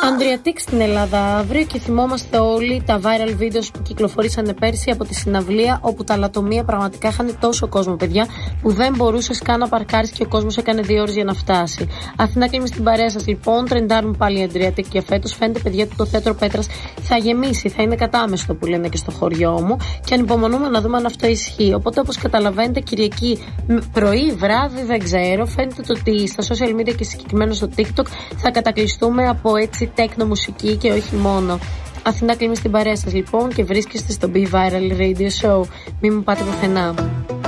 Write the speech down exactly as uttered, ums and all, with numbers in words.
Adriatic στην Ελλάδα αύριο και θυμόμαστε όλοι τα viral videos που κυκλοφορήσανε πέρσι από τη συναυλία, όπου τα λατομεία πραγματικά είχαν τόσο κόσμο, παιδιά, που δεν μπορούσες καν να παρκάρεις και ο κόσμος έκανε δύο ώρες για να φτάσει. Αθηνά κλείνει στην παρέα σας λοιπόν, τρεντάρουν πάλι οι Adriatic και φέτος φαίνεται, παιδιά, ότι το θέατρο Πέτρας θα γεμίσει, θα είναι κατάμεστο που λένε και στο χωριό μου, και ανυπομονούμε να δούμε αν αυτό ισχύει. Οπότε, όπως καταλαβαίνετε, Κυριακή πρωί, βράδυ, δεν ξέρω, φαίνεται το ότι στα social media και συγκεκριμένα στο TikTok θα κατακλειστούμε από έτσι τέκνο μουσική και όχι μόνο. Αθηνά κλείνει στην παρέα σας λοιπόν και βρίσκεστε στο Be Viral Radio Show. Μην μου πάτε πουθενά.